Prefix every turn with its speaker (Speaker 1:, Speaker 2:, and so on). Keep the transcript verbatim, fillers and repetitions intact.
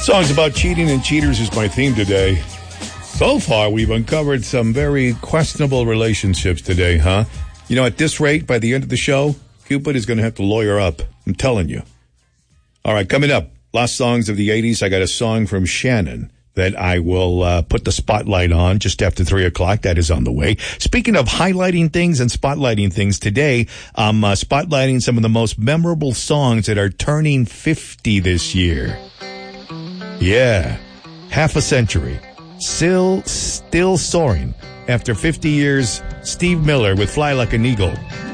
Speaker 1: Songs about cheating and cheaters is my theme today. So far, we've uncovered some very questionable relationships today, huh? You know, at this rate, by the end of the show, Cupid is going to have to lawyer up. I'm telling you. All right, coming up, last songs of the eighties. I got a song from Shannon that I will uh, put the spotlight on just after three o'clock. That is on the way. Speaking of highlighting things and spotlighting things, today I'm uh, spotlighting some of the most memorable songs that are turning fifty this year. Yeah, half a century. Still, still soaring. After fifty years, Steve Miller with Fly Like an Eagle.